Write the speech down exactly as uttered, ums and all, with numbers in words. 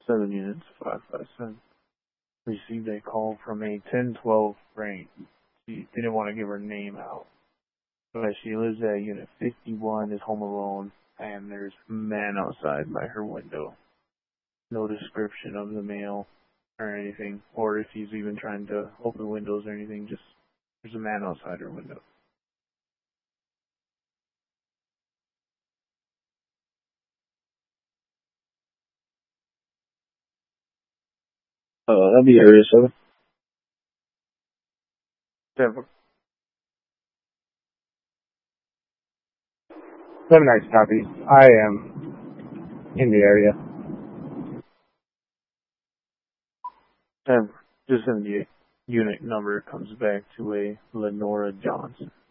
seven units, five five seven. Received a call from a ten twelve range. She didn't want to give her name out, but she lives at unit fifty-one, is home alone, and there's a man outside by her window. No description of the male or anything, or if he's even trying to open windows or anything, just there's a man outside her window. Uh, that'd be area seven. Seven. Seven nice copy. I am in the area. Seven. Just seventy-eight. Unit number comes back to a Lenora Johnson.